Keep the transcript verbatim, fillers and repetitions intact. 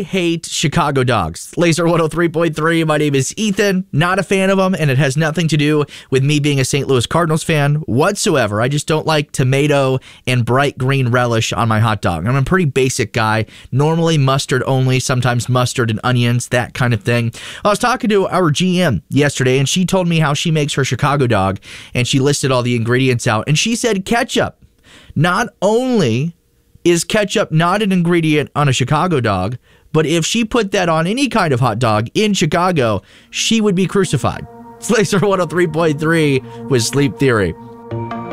hate Chicago dogs. Laser one oh three point three. My name is Ethan. Not a fan of them, and it has nothing to do with me being a Saint Louis Cardinals fan whatsoever. I just don't like tomato and bright green relish on my hot dog. I'm a pretty basic guy. Normally mustard only, sometimes mustard and onions, that kind of thing. I was talking to our G M yesterday, and she told me how she makes her Chicago dog, and she listed all the ingredients out, and she said ketchup. Not only is ketchup not an ingredient on a Chicago dog, but if she put that on any kind of hot dog in Chicago, she would be crucified. It's Laser one oh three point three with Sleep Theory.